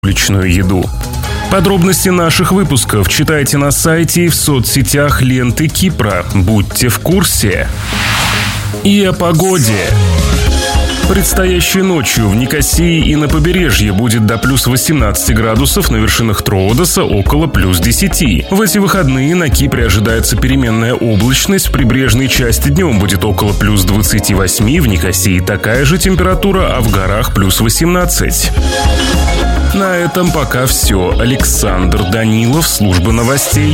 уличную еду. Подробности наших выпусков читайте на сайте и в соцсетях ленты Кипра. Будьте в курсе. И о погоде. Предстоящей ночью в Никосии и на побережье будет до плюс 18 градусов, на вершинах Троодоса около плюс 10. В эти выходные на Кипре ожидается переменная облачность, в прибрежной части днем будет около плюс 28, в Никосии такая же температура, а в горах плюс 18. На этом пока все. Александр Данилов, служба новостей.